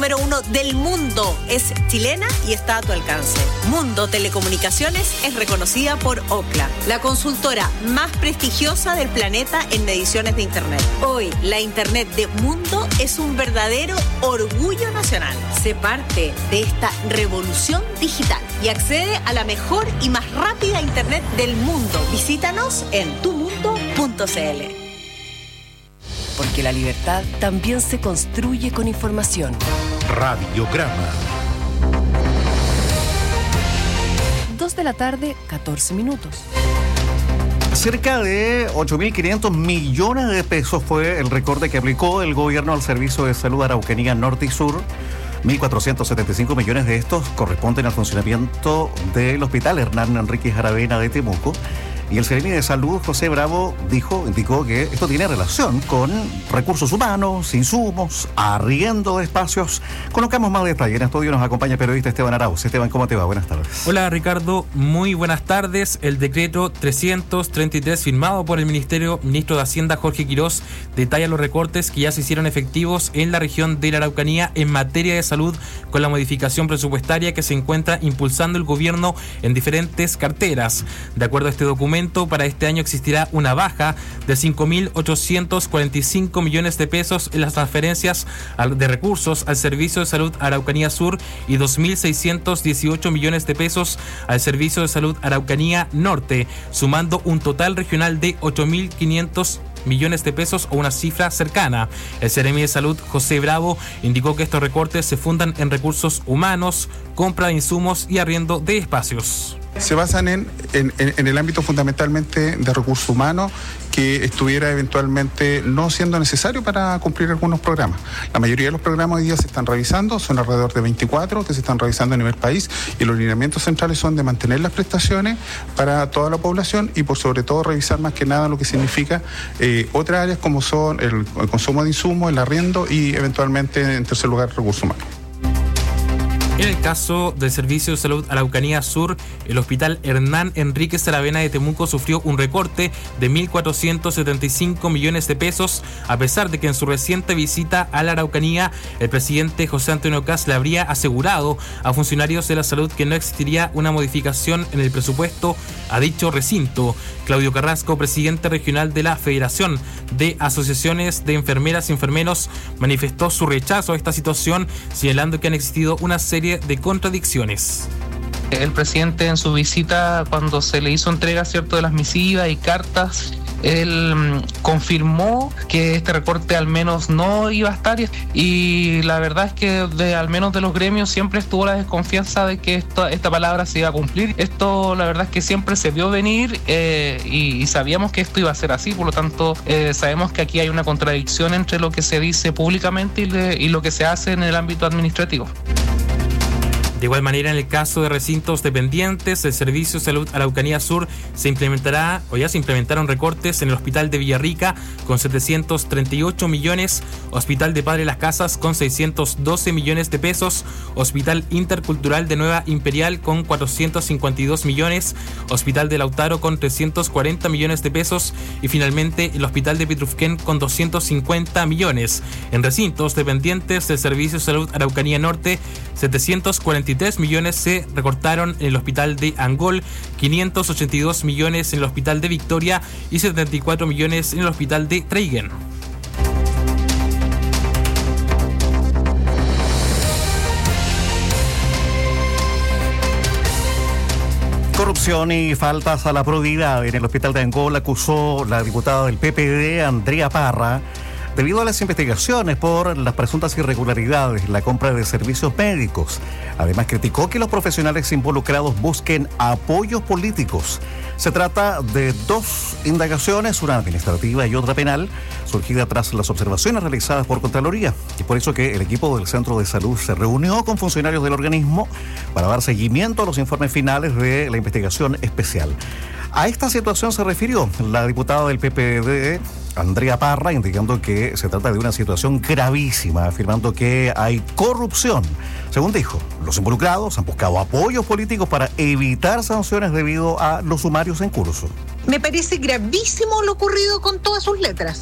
Número 1 del mundo. Es chilena y está a tu alcance. Mundo Telecomunicaciones es reconocida por Ookla, la consultora más prestigiosa del planeta en mediciones de Internet. Hoy, la Internet de Mundo es un verdadero orgullo nacional. Sé parte de esta revolución digital y accede a la mejor y más rápida Internet del mundo. Visítanos en tumundo.cl. Porque la libertad también se construye con información. Radiograma. 2:14 p.m. Cerca de 8.500 millones de pesos fue el recorte que aplicó el gobierno al Servicio de Salud Araucanía Norte y Sur. 1.475 millones de estos corresponden al funcionamiento del Hospital Hernán Enríquez Aravena de Temuco. Y el Seremi de Salud, José Bravo, indicó que esto tiene relación con recursos humanos, insumos, arriendo de espacios. Conozcamos más detalles. En estudio nos acompaña el periodista Esteban Arauz. Esteban, ¿cómo te va? Buenas tardes. Hola, Ricardo. Muy buenas tardes. El decreto 333 firmado por el ministro de Hacienda, Jorge Quirós, detalla los recortes que ya se hicieron efectivos en la región de la Araucanía en materia de salud con la modificación presupuestaria que se encuentra impulsando el gobierno en diferentes carteras. De acuerdo a este documento, para este año existirá una baja de 5.845 millones de pesos en las transferencias de recursos al Servicio de Salud Araucanía Sur y 2.618 millones de pesos al Servicio de Salud Araucanía Norte, sumando un total regional de 8.500 millones de pesos o una cifra cercana. El Seremi de Salud, José Bravo, indicó que estos recortes se fundan en recursos humanos, compra de insumos y arriendo de espacios. Se basan en el ámbito fundamentalmente de recursos humanos que estuviera eventualmente no siendo necesario para cumplir algunos programas. La mayoría de los programas hoy día se están revisando, son alrededor de 24 que se están revisando a nivel país y los lineamientos centrales son de mantener las prestaciones para toda la población y por sobre todo revisar más que nada lo que significa otras áreas como son el consumo de insumos, el arriendo y eventualmente en tercer lugar recursos humanos. En el caso del Servicio de Salud Araucanía Sur, el Hospital Hernán Enríquez Aravena de Temuco sufrió un recorte de 1.475 millones de pesos, a pesar de que en su reciente visita a la Araucanía, el presidente José Antonio Kast le habría asegurado a funcionarios de la salud que no existiría una modificación en el presupuesto a dicho recinto. Claudio Carrasco, presidente regional de la Federación de Asociaciones de Enfermeras y Enfermeros, manifestó su rechazo a esta situación, señalando que han existido una serie de contradicciones. El presidente en su visita, cuando se le hizo entrega, ¿cierto?, de las misivas y cartas, él confirmó que este recorte al menos no iba a estar y la verdad es que al menos de los gremios siempre estuvo la desconfianza de que esta palabra se iba a cumplir. Esto la verdad es que siempre se vio venir y sabíamos que esto iba a ser así, por lo tanto sabemos que aquí hay una contradicción entre lo que se dice públicamente y lo que se hace en el ámbito administrativo. De igual manera, en el caso de recintos dependientes, el Servicio de Salud Araucanía Sur se implementaron recortes en el Hospital de Villarrica con 738 millones, Hospital de Padre Las Casas con 612 millones de pesos, Hospital Intercultural de Nueva Imperial con 452 millones, Hospital de Lautaro con 340 millones de pesos y finalmente el Hospital de Pitrufquén con 250 millones. En recintos dependientes del Servicio de Salud Araucanía Norte, 743 millones se recortaron en el Hospital de Angol, 582 millones en el Hospital de Victoria y 74 millones en el Hospital de Traigen. Corrupción y faltas a la probidad en el Hospital de Angol acusó la diputada del PPD, Andrea Parra, debido a las investigaciones por las presuntas irregularidades en la compra de servicios médicos. Además, criticó que los profesionales involucrados busquen apoyos políticos. Se trata de dos indagaciones, una administrativa y otra penal, surgida tras las observaciones realizadas por Contraloría. Y por eso que el equipo del Centro de Salud se reunió con funcionarios del organismo para dar seguimiento a los informes finales de la investigación especial. A esta situación se refirió la diputada del PPD, Andrea Parra, indicando que se trata de una situación gravísima, afirmando que hay corrupción. Según dijo, los involucrados han buscado apoyos políticos para evitar sanciones debido a los sumarios en curso. Me parece gravísimo lo ocurrido con todas sus letras.